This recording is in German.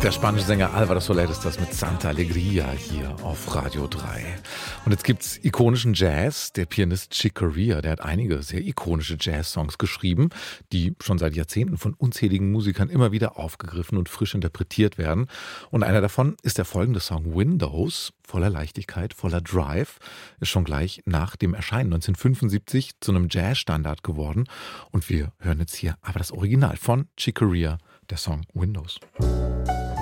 Der spanische Sänger Álvaro Soler ist das mit Santa Alegría hier auf Radio 3. Und jetzt gibt's ikonischen Jazz. Der Pianist Chick Corea, der hat einige sehr ikonische Jazz-Songs geschrieben, die schon seit Jahrzehnten von unzähligen Musikern immer wieder aufgegriffen und frisch interpretiert werden. Und einer davon ist der folgende Song Windows, voller Leichtigkeit, voller Drive, ist schon gleich nach dem Erscheinen 1975 zu einem Jazz-Standard geworden. Und wir hören jetzt hier aber das Original von Chick Corea, der Song Windows.